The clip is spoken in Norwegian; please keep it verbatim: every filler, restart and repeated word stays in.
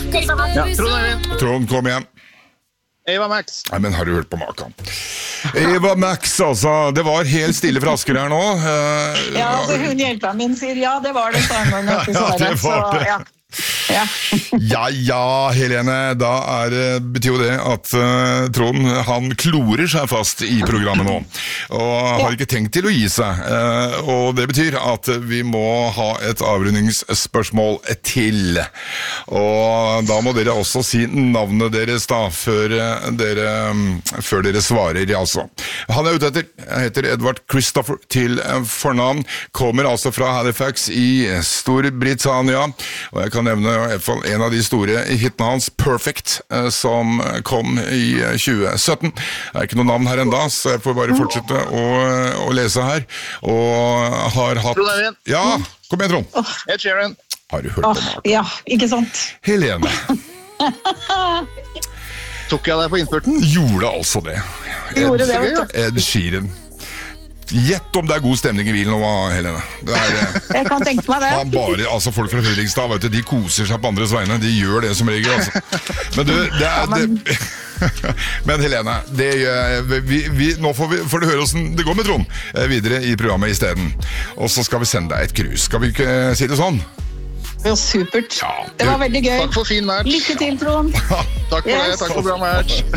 Ja, Trond Eivind. Trond, kom igjen. Eva Max. Nei, men har du hørt på maken? Eva Max, altså. Det var helt stille fra Asker her nå. Uh, Ja, altså hun hjelpa min sier ja, det var det sånn. Ja, det var det. Ja. Ja. Ja, ja, Helene, da er, betyr jo det at uh, Trond, han klorer seg fast i programmet nå, og har ikke tenkt til å gi seg, uh, og det betyr at vi må ha et avrundingsspørsmål til, og da må dere også si navnet deres da, før dere, før dere svarer, altså. Han er ute etter, jeg heter Edward Christopher til fornavn, kommer altså fra Halifax i Storbritannia, og jeg kan nevne i hvert fall en av de store hitene hans, Perfect, som kom i tjue sytten. Det er ikke noe navn her enda, så jeg får bare fortsette å, å lese her. Og har hatt... Trond Eivind. Ja, kom igjen, Trond. Ed Sheeran. Har du hørt på Åh, meg? ja, ikke sant? Helene. Tok jeg deg på innspurten? Gjorde altså det. Gjorde det, vet du. Ed Sheeran. Gjett om det er god stemning i bilen nå, Helene. Det er... Jeg kan tenke meg det. Han bare, altså folk fra Fredrikstad, vet du, de koser seg på andres vegne. De gjør det som regel, altså. Men du, det er... Det, men Helene, det gjør, vi, vi, nå får, vi, får du høre hvordan det går med Trond videre i programmet i stedet. Og så skal vi sende deg et krus. Skal vi ikke si det sånn? Det var supert. Ja, Det var veldig gøy. Takk for fin match. Lykke til, Trond. Takk for Yes. det, takk for bra match.